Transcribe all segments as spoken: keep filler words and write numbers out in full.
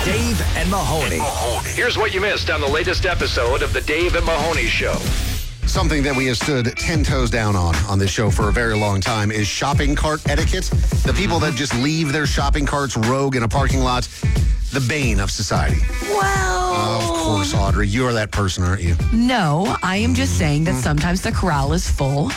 Dave and Mahoney. Here's what you missed on the latest episode of the Dave and Mahoney Show. Something that we have stood ten toes down on on this show for a very long time is shopping cart etiquette. The people that just leave their shopping carts rogue in a parking lot, the bane of society. Well... Of course, Audrey, you are that person, aren't you? No, I am just saying that sometimes the corral is full,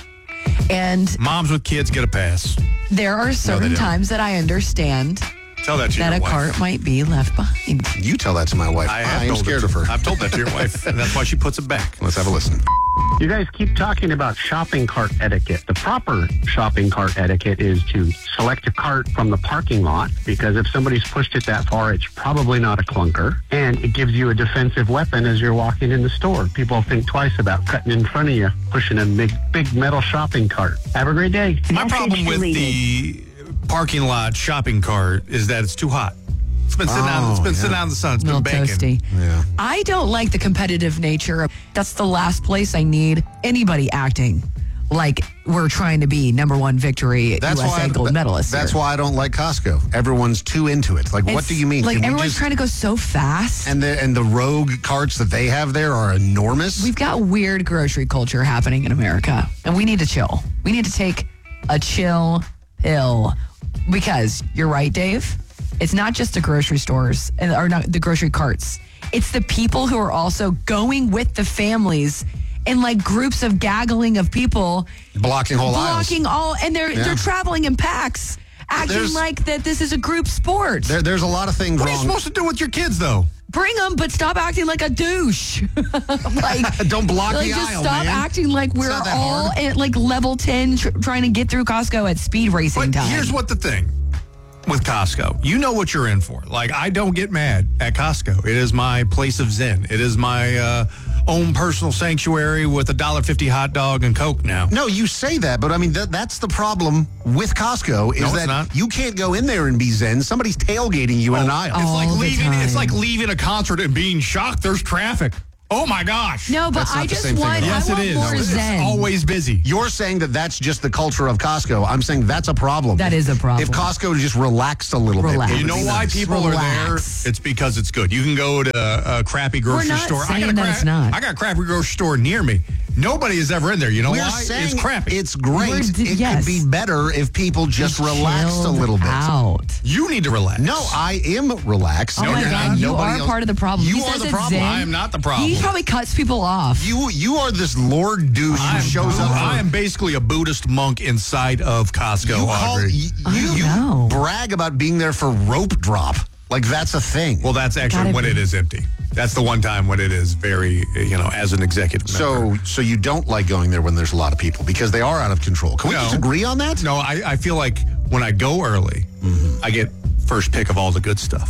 and Moms with kids get a pass. there are certain don't. times that I understand Tell that to that your a wife. cart might be left behind. You tell that to my wife. I have am told it scared to- of her. I've told that to your wife, and that's why she puts it back. Let's have a listen. You guys keep talking about shopping cart etiquette. The proper shopping cart etiquette is to select a cart from the parking lot, because if somebody's pushed it that far, it's probably not a clunker. And it gives you a defensive weapon as you're walking in the store. People think twice about cutting in front of you, pushing a big, big metal shopping cart. Have a great day. My problem with the parking lot shopping cart is that it's too hot. It's been sitting out. It's been Oh, sitting yeah. out in the sun. It's A little been baking. toasty. Yeah. I don't like the competitive nature. of That's the last place I need anybody acting like we're trying to be number one victory That's U S A why gold medalist. That's here. why I don't like Costco. Everyone's too into it. Like, what It's- do you mean? Like Can we everyone's just- trying to go so fast. And the and the rogue carts that they have there are enormous. We've got weird grocery culture happening in America, and we need to chill. We need to take a chill pill, because you're right, Dave. It's not just the grocery stores and or not the grocery carts. It's the people who are also going with the families in like groups of gaggling of people, blocking whole blocking aisles. all, and they're Yeah. they're traveling in packs, acting There's- like that this is a group sport. There, there's a lot of things What are you wrong. supposed to do with your kids, though? Bring them, but stop acting like a douche. like, Don't block like the just aisle, stop man. acting like we're not that all hard. at like level ten tr- trying to get through Costco at speed racing But time. here's what the thing with Costco. You know what you're in for. Like, I don't get mad at Costco. It is my place of zen. It is my uh, own personal sanctuary with a one dollar fifty hot dog and Coke now. No, you say that, but I mean, that, that's the problem with Costco is No, it's that not. you can't go in there and be zen. Somebody's tailgating you in an aisle. It's All like the leaving. It's time. like leaving a concert and being shocked. There's traffic. Oh my gosh. no, but That's not I the just same thing want, at all. Yes, I it want is. more It's zen. always busy. You're saying that that's just the culture of Costco. I'm saying that's a problem. That is a problem. If Costco just relaxed a little Relax. bit. it You would know be why nice. people are Relax. there? It's because it's good. You can go to a, a crappy grocery not store. I saying got a that cra- it's not. I got a crappy grocery store near me. Nobody is ever in there. You know We're why? saying It's crappy. It's great. We're d- it yes. could be better if people just relaxed a Chilled little bit. out. you need to relax. No, I am relaxed. Oh No, my you're God, not. you Nobody are else- part of the problem. You He are says the it's problem. zen. I am not the problem. He probably cuts people off. You you are this Lord douche who I'm, shows up. I am basically a Buddhist monk inside of Costco. You call Audrey. you, I you, don't you know. brag about being there for rope drop. Like that's a thing. Well, that's actually Gotta when be. it is empty. That's the one time when it is very, you know, as an executive member. so so you don't like going there when there's a lot of people because they are out of control. Can we No. just agree on that? No, I, I feel like when I go early, I get first pick of all the good stuff.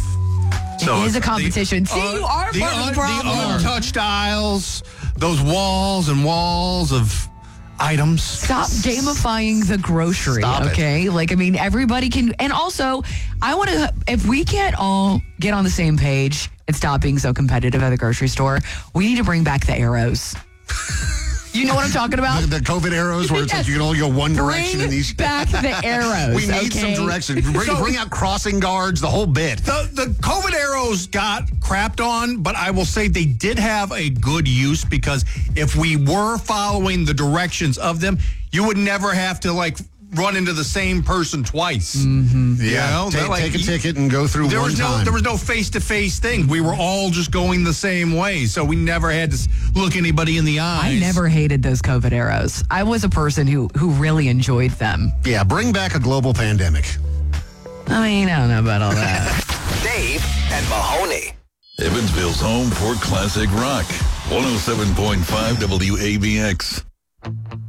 It is if a competition. See, you are the, part of the un- problem. The untouched aisles, those walls and walls of items. Stop gamifying the grocery, Stop it. okay? Like, I mean, everybody can. And also, I want to, if we can't all get on the same page and stop being so competitive at the grocery store, we need to bring back the arrows. You know what I'm talking about? The, the COVID arrows where it's like you can only go one direction Bring in these. back the arrows. We need okay? some direction. Bring, So- bring out crossing guards, the whole bit. The, the COVID arrows got crapped on, but I will say they did have a good use because if we were following the directions of them, you would never have to like run into the same person twice. Mm-hmm. You know? take, They're like- take a ticket and go through There one was no time. there was no face to face thing. We were all just going the same way, so we never had to s- look anybody in the eyes. I never hated those COVID arrows. I was a person who who really enjoyed them. yeah, bring back a global pandemic. I mean, I don't know about all that. Dave and Mahoney. Evansville's home for classic rock. one oh seven point five W A B X.